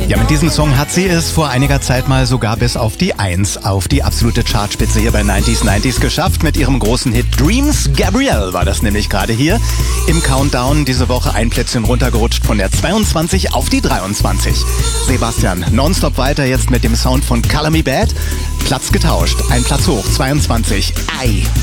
Ja, mit diesem Song hat sie es vor einiger Zeit mal sogar bis auf die 1, auf die absolute Chartspitze hier bei 90s geschafft. Mit ihrem großen Hit Dreams. Gabrielle war das nämlich gerade hier im Countdown. Diese Woche ein Plätzchen runtergerutscht von der 22 auf die 23. Sebastian, nonstop weiter jetzt mit dem Sound von Color Me Badd. Platz getauscht, ein Platz hoch, 22. Ei.